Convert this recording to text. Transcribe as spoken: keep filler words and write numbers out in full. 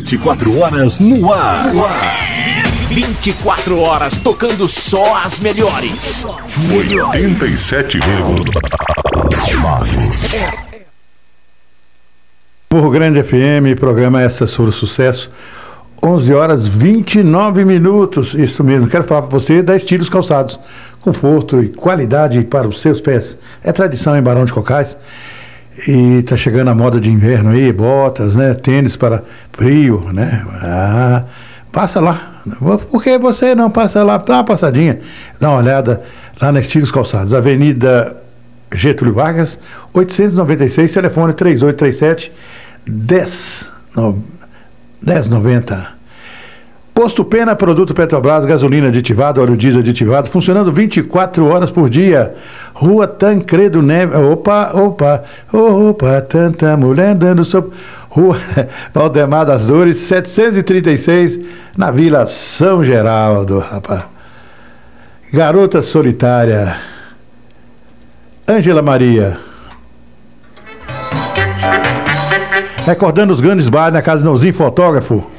vinte e quatro horas no ar. No ar. vinte e quatro horas tocando só as melhores. oitenta e sete vírgula nove. Morro Grande F M, programa Essa Sur Sucesso. onze horas e vinte e nove minutos. Isso mesmo, quero falar para você da Estilos Calçados. Conforto e qualidade para os seus pés. É tradição em Barão de Cocais. E tá chegando a moda de inverno aí, botas, né? Tênis para frio, né? Ah, passa lá. Por que você não passa lá? Dá uma passadinha. Dá uma olhada lá na Estilos Calçados. Avenida Getúlio Vargas, oitocentos e noventa e seis, telefone três oito três sete, dez noventa. Posto Pena, produto Petrobras, gasolina aditivada, óleo diesel aditivado, funcionando vinte e quatro horas por dia. Rua Tancredo Neves. Opa, opa, opa, tanta mulher dando sopa. Rua Valdemar das Dores, setecentos e trinta e seis, na Vila São Geraldo, rapaz. Garota Solitária. Ângela Maria. Recordando os grandes bailes na casa do Nozinho Fotógrafo.